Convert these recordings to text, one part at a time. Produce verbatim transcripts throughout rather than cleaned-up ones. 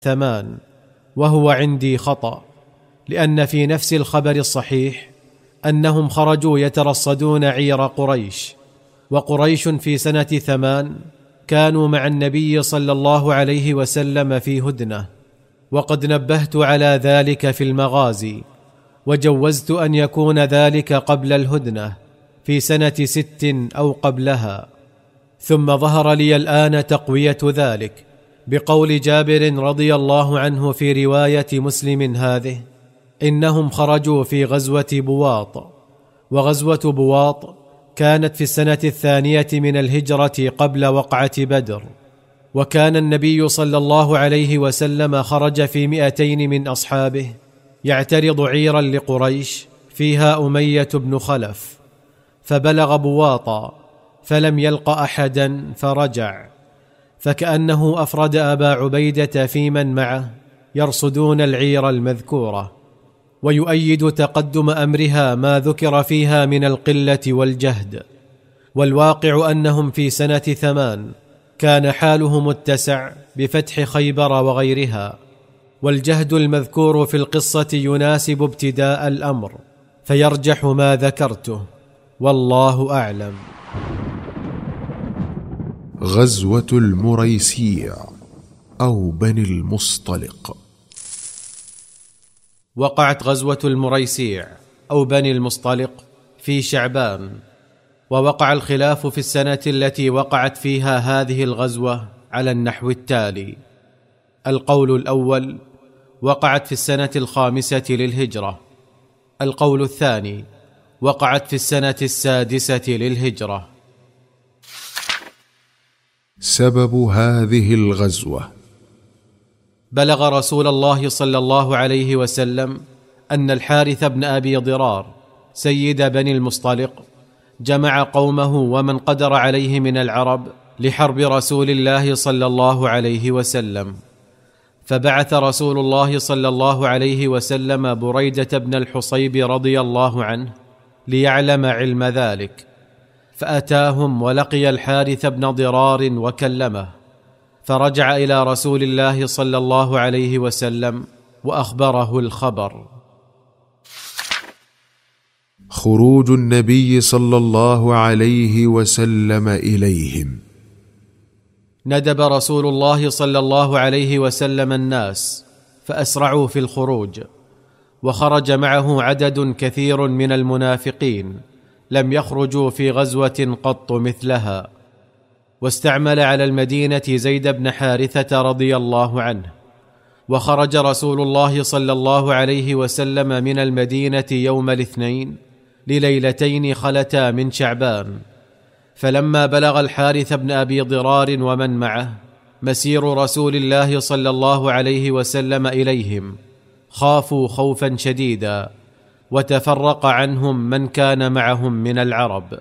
ثمان، وهو عندي خطأ، لأن في نفس الخبر الصحيح أنهم خرجوا يترصدون عير قريش، وقريش في سنة ثمان كانوا مع النبي صلى الله عليه وسلم في هدنة، وقد نبهت على ذلك في المغازي، وجوزت أن يكون ذلك قبل الهدنة في سنة ست أو قبلها. ثم ظهر لي الآن تقوية ذلك بقول جابر رضي الله عنه في رواية مسلم هذه: إنهم خرجوا في غزوة بواط، وغزوة بواط كانت في السنة الثانية من الهجرة قبل وقعة بدر، وكان النبي صلى الله عليه وسلم خرج في مئتين من أصحابه يعترض عيرا لقريش فيها أمية بن خلف، فبلغ بواطا فلم يلق أحدا فرجع، فكأنه أفرد أبا عبيدة في من معه يرصدون العير المذكورة، ويؤيد تقدم أمرها ما ذكر فيها من القلة والجهد. والواقع أنهم في سنة ثمان كان حالهم متسع بفتح خيبر وغيرها، والجهد المذكور في القصة يناسب ابتداء الأمر، فيرجح ما ذكرته، والله أعلم. غزوة المريسيع أو بني المصطلق. وقعت غزوة المريسيع أو بني المصطلق في شعبان، ووقع الخلاف في السنة التي وقعت فيها هذه الغزوة على النحو التالي: القول الأول: وقعت في السنة الخامسة للهجرة. القول الثاني: وقعت في السنة السادسة للهجرة. سبب هذه الغزوة: بلغ رسول الله صلى الله عليه وسلم أن الحارث بن أبي ضرار سيد بني المصطلق جمع قومه ومن قدر عليه من العرب لحرب رسول الله صلى الله عليه وسلم، فبعث رسول الله صلى الله عليه وسلم بريدة بن الحصيب رضي الله عنه ليعلم علم ذلك، فأتاهم ولقي الحارث بن ضرار وكلمه، فرجع إلى رسول الله صلى الله عليه وسلم وأخبره الخبر. خروج النبي صلى الله عليه وسلم إليهم. ندب رسول الله صلى الله عليه وسلم الناس فأسرعوا في الخروج، وخرج معه عدد كثير من المنافقين لم يخرجوا في غزوة قط مثلها، واستعمل على المدينة زيد بن حارثة رضي الله عنه، وخرج رسول الله صلى الله عليه وسلم من المدينة يوم الاثنين لليلتين خلتا من شعبان، فلما بلغ الحارث بن أبي ضرار ومن معه مسير رسول الله صلى الله عليه وسلم إليهم خافوا خوفا شديدا، وتفرق عنهم من كان معهم من العرب.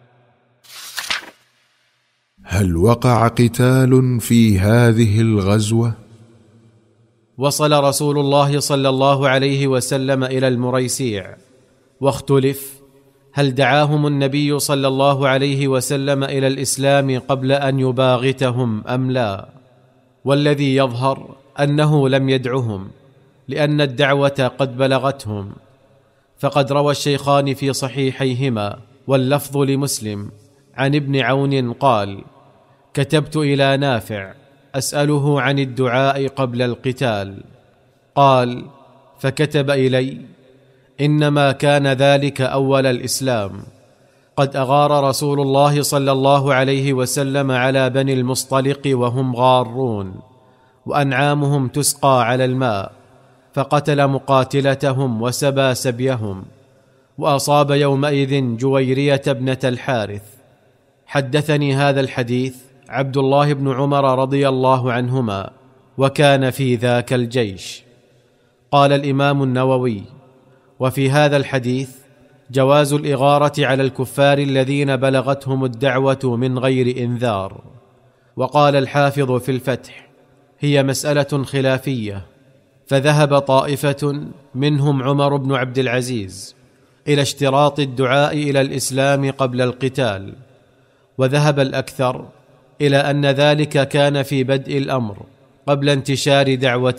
هل وقع قتال في هذه الغزوة؟ وصل رسول الله صلى الله عليه وسلم إلى المريسيع، واختلف هل دعاهم النبي صلى الله عليه وسلم إلى الإسلام قبل أن يباغتهم أم لا، والذي يظهر أنه لم يدعهم، لأن الدعوة قد بلغتهم، فقد روى الشيخان في صحيحيهما واللفظ لمسلم عن ابن عون قال: كتبت إلى نافع أسأله عن الدعاء قبل القتال، قال: فكتب إلي: إنما كان ذلك أول الإسلام، قد أغار رسول الله صلى الله عليه وسلم على بني المصطلق وهم غارون، وأنعامهم تسقى على الماء، فقتل مقاتلتهم وسبى سبيهم، وأصاب يومئذ جويرية ابنة الحارث. حدثني هذا الحديث عبد الله بن عمر رضي الله عنهما، وكان في ذاك الجيش. قال الإمام النووي: وفي هذا الحديث جواز الإغارة على الكفار الذين بلغتهم الدعوة من غير إنذار. وقال الحافظ في الفتح: هي مسألة خلافية، فذهب طائفة منهم عمر بن عبد العزيز إلى اشتراط الدعاء إلى الإسلام قبل القتال، وذهب الأكثر إلى أن ذلك كان في بدء الأمر قبل انتشار دعوه